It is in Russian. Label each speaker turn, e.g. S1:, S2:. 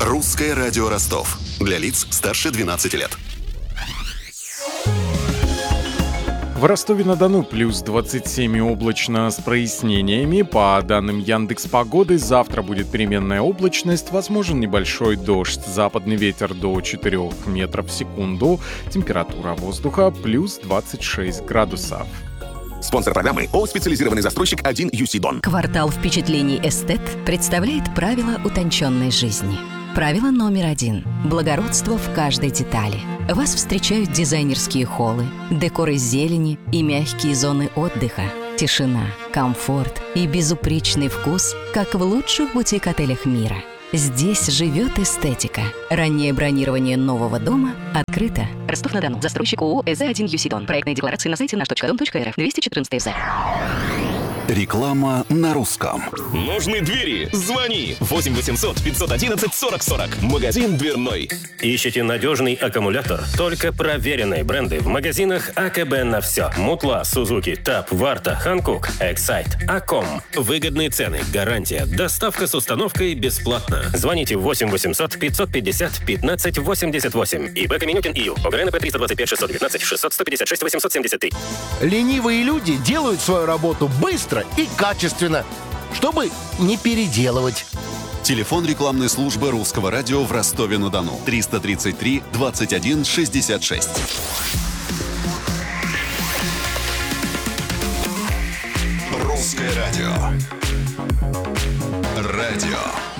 S1: Русское радио Ростов. Для лиц старше 12 лет.
S2: В Ростове-на-Дону плюс 27 и облачно с прояснениями. По данным Яндекс.Погоды, завтра будет переменная облачность, возможен небольшой дождь. Западный ветер до 4 метров в секунду. Температура воздуха плюс 26 градусов.
S3: Спонсор программы ООО «Специализированный застройщик 1UC Дон».
S4: Квартал впечатлений «Эстет» представляет правила утонченной жизни. Правило номер 1. Благородство в каждой детали. Вас встречают дизайнерские холлы, декор из зелени и мягкие зоны отдыха. Тишина, комфорт и безупречный вкус, как в лучших бутик-отелях мира. Здесь живет эстетика. Раннее бронирование нового дома открыто. Ростов-на-Дону. Застройщик ООО «СЗ1 Дон». Проектные декларации на сайте наш.дом.рф. 214 ФЗ.
S1: Реклама на русском.
S5: Нужны двери? Звони 8 800 511 40 40. Магазин дверной.
S6: Ищите надежный аккумулятор? Только проверенные бренды в магазинах АКБ на все. Мутла, Сузуки, ТАП, Варта, Ханкук, Эксайт, Аком. Выгодные цены, гарантия, доставка с установкой бесплатно. Звоните 8 800 550 15 88. ИП Каменюкин ИЮ. ОГРНП 325 619 600 156 873.
S7: Ленивые люди делают свою работу быстро и качественно, чтобы не переделывать.
S1: Телефон рекламной службы Русского радио в Ростове-на-Дону. 333 21 66. Русское радио. Радио